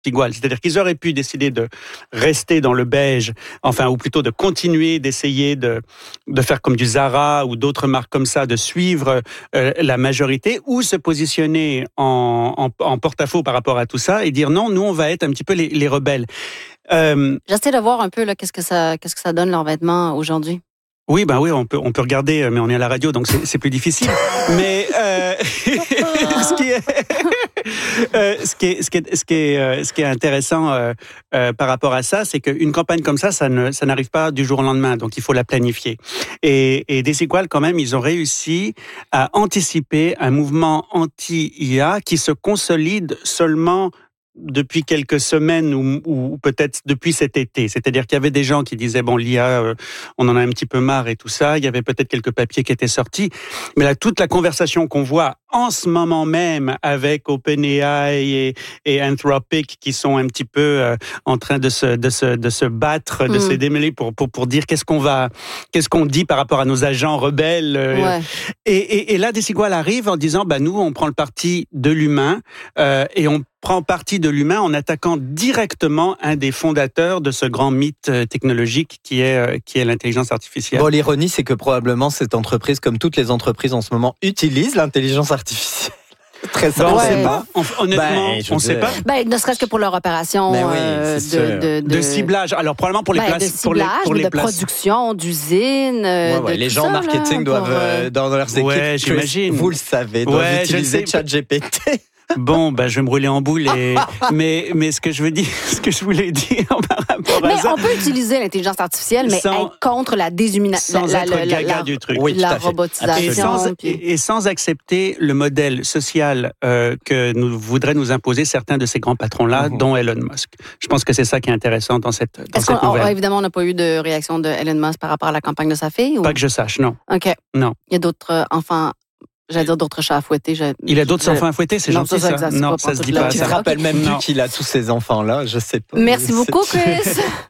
Desigual. C'est-à-dire qu'ils auraient pu décider de rester dans le beige, enfin, ou plutôt de continuer d'essayer de faire comme du Zara ou d'autres marques comme ça, de suivre la majorité, ou se positionner en porte-à-faux par rapport à tout ça et dire non, nous on va être un petit peu les rebelles. J'essaie de voir un peu là, qu'est-ce que ça donne leurs vêtements aujourd'hui. Oui, ben oui, on peut regarder, mais on est à la radio, donc c'est plus difficile. Mais ce qui est intéressant par rapport à ça, c'est qu'une campagne comme ça n'arrive pas du jour au lendemain, donc il faut la planifier. Et Desigual, quand même, ils ont réussi à anticiper un mouvement anti-IA qui se consolide seulement depuis quelques semaines ou peut-être depuis cet été. C'est-à-dire qu'il y avait des gens qui disaient bon, l'IA, on en a un petit peu marre et tout ça. Il y avait peut-être quelques papiers qui étaient sortis. Mais là, toute la conversation qu'on voit en ce moment même avec OpenAI et Anthropic qui sont un petit peu en train de se battre, de se démêler pour dire qu'est-ce qu'on dit par rapport à nos agents rebelles. Ouais. Et là, Desigual arrive en disant bah nous, on prend le parti de l'humain et on prend parti de l'humain en attaquant directement un des fondateurs de ce grand mythe technologique qui est l'intelligence artificielle. Bon, l'ironie, c'est que probablement cette entreprise, comme toutes les entreprises en ce moment, utilise l'intelligence artificielle. Très simple. On ne sait pas. Honnêtement, on ne sait pas. Ne serait-ce que pour leur opération de ciblage. Alors probablement pour les places, pour les production, d'usine. Les gens en marketing doivent dans leurs équipes. Ouais, j'imagine. Vous le savez, doivent utiliser ChatGPT. Bon, je vais me brûler en boule. Mais ce que je voulais dire par rapport à ça. Mais on peut utiliser l'intelligence artificielle, mais être contre la déshumanisation, sans être gaga du truc. Oui, la robotisation. Et sans accepter le modèle social que voudraient nous imposer certains de ces grands patrons-là, dont Elon Musk. Je pense que c'est ça qui est intéressant dans cette nouvelle. Évidemment, on n'a pas eu de réaction de Elon Musk par rapport à la campagne de sa fille? Ou? Pas que je sache, non. OK. Non. Il y a d'autres enfants... J'allais dire d'autres chats à fouetter. Il a d'autres enfants à fouetter, c'est gentil ça. Non, ça se dit pas. Tu te rappelles même plus qu'il a tous ces enfants-là, je sais pas. Merci beaucoup, Chris.